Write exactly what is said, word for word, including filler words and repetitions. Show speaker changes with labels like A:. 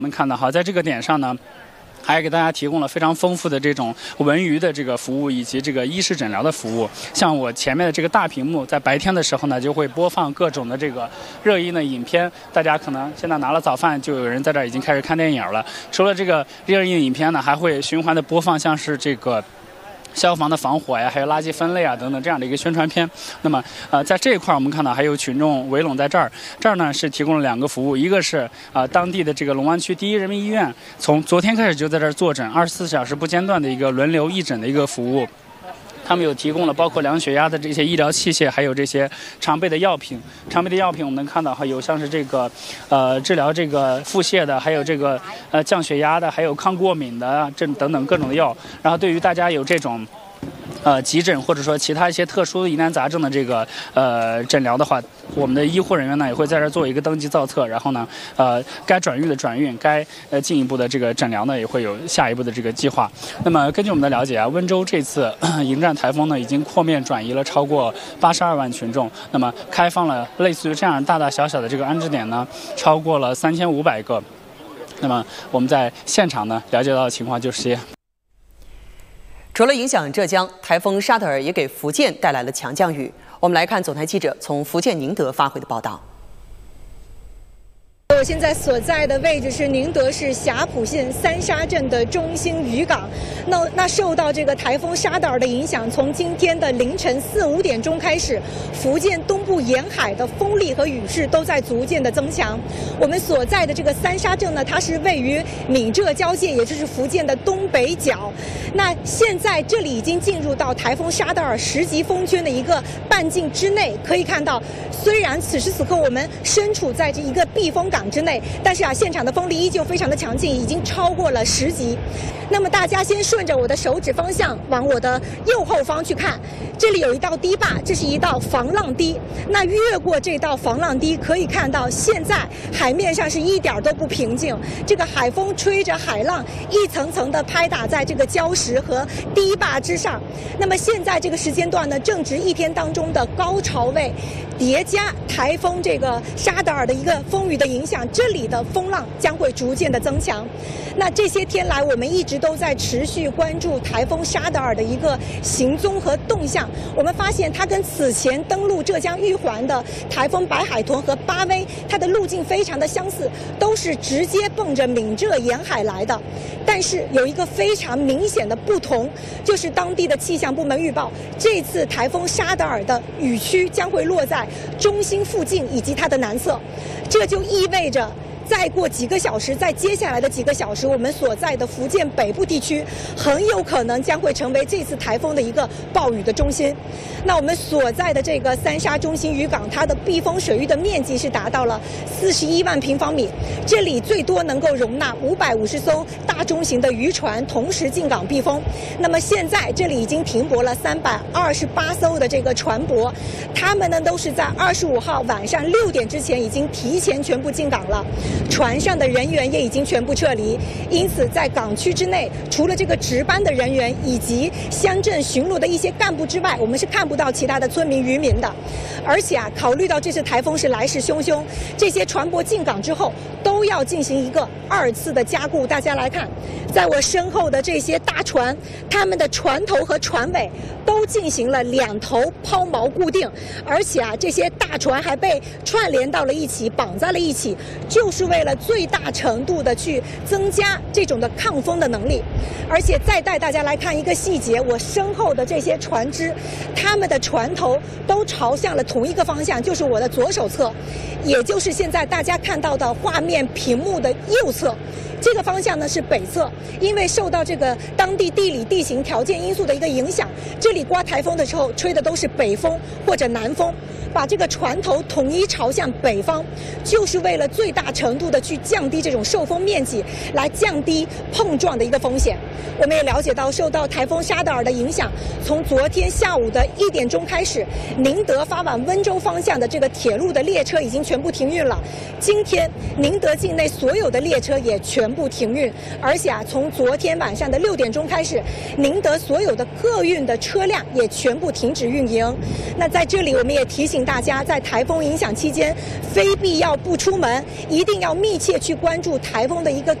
A: 我们看到哈，在这个点上呢，还给大家提供了非常丰富的这种文娱的这个服务，以及这个医师诊疗的服务。像我前面的这个大屏幕，在白天的时候呢，就会播放各种的这个热映的影片。大家可能现在拿了早饭，就有人在这儿已经开始看电影了。除了这个热映影片呢，还会循环的播放像是这个消防的防火呀，还有垃圾分类啊等等这样的一个宣传片。那么呃，在这一块我们看到还有群众围拢在这儿，这儿呢是提供了两个服务，一个是啊、呃、当地的这个龙湾区第一人民医院，从昨天开始就在这儿坐诊，二十四小时不间断的一个轮流义诊的一个服务。他们有提供了包括量血压的这些医疗器械，还有这些常备的药品。常备的药品我们能看到，还有像是这个，呃，治疗这个腹泻的，还有这个呃降血压的，还有抗过敏的，这等等各种的药。然后对于大家有这种呃急诊或者说其他一些特殊的疑难杂症的这个呃诊疗的话，我们的医护人员呢也会在这儿做一个登记造册，然后呢呃该转运的转运，该呃进一步的这个诊疗呢也会有下一步的这个计划。那么根据我们的了解啊，温州这次迎战台风呢已经扩面转移了超过八十二万群众，那么开放了类似于这样大大小小的这个安置点呢超过了三千五百个。那么我们在现场呢了解到的情况就是这些。
B: 除了影响浙江，台风沙德尔也给福建带来了强降雨。我们来看总台记者从福建宁德发回的报道。
C: 我现在所在的位置是宁德市霞浦县三沙镇的中心渔港。那那受到这个台风沙德尔的影响，从今天的凌晨四五点钟开始，福建东部沿海的风力和雨势都在逐渐的增强。我们所在的这个三沙镇呢，它是位于闽浙交界，也就是福建的东北角。那现在这里已经进入到台风沙德尔十级风圈的一个半径之内。可以看到，虽然此时此刻我们身处在这一个避风港之内，但是啊，现场的风力依旧非常的强劲，已经超过了十级。那么大家先顺着我的手指方向往我的右后方去看，这里有一道堤坝，这是一道防浪堤。那越过这道防浪堤，可以看到现在海面上是一点都不平静，这个海风吹着海浪一层层的拍打在这个礁石和堤坝之上。那么现在这个时间段呢，正值一天当中的高潮位，叠加台风这个沙德尔的一个风雨的影响，这里的风浪将会逐渐的增强。那这些天来，我们一直都在持续关注台风沙德尔的一个行踪和动向。我们发现它跟此前登陆浙江玉环的台风白海豚和巴威，它的路径非常的相似，都是直接奔着闽浙沿海来的。但是有一个非常明显的不同，就是当地的气象部门预报，这次台风沙德尔的雨区将会落在中心附近以及它的南侧，这就意味着再过几个小时，在接下来的几个小时，我们所在的福建北部地区很有可能将会成为这次台风的一个暴雨的中心。那我们所在的这个三沙中心渔港，它的避风水域的面积是达到了四十一万平方米，这里最多能够容纳五百五十艘大中型的渔船同时进港避风。那么现在这里已经停泊了三百二十八艘的这个船舶，他们呢都是在二十五号晚上六点之前已经提前全部进港了。船上的人员也已经全部撤离，因此在港区之内，除了这个值班的人员以及乡镇巡逻的一些干部之外，我们是看不到其他的村民渔民的。而且啊，考虑到这次台风是来势汹汹，这些船舶进港之后都要进行一个二次的加固。大家来看，在我身后的这些大船，他们的船头和船尾都进行了两头抛锚固定，而且啊，这些大船还被串联到了一起，绑在了一起，就是为了最大程度的去增加这种的抗风的能力。而且再带大家来看一个细节，我身后的这些船只，他们的船头都朝向了同一个方向，就是我的左手侧，也就是现在大家看到的画面屏幕的右侧。这个方向呢是北侧，因为受到这个当地地理地形条件因素的一个影响，这里刮台风的时候吹的都是北风或者南风，把这个船头统一朝向北方，就是为了最大程度的去降低这种受风面积，来降低碰撞的一个风险。 浅。我们也了解到，受到台风沙德尔的影响，从昨天下午的一点钟开始，宁德发往温州方向的这个铁路的列车已经全部停运了。今天，宁德境内所有的列车也全部停运，而且啊，从昨天晚上的六点钟开始，宁德所有的客运的车辆也全部停止运营。那在这里，我们也提醒大家，在台风影响期间，非必要不出门，一定要密切去关注台风的一个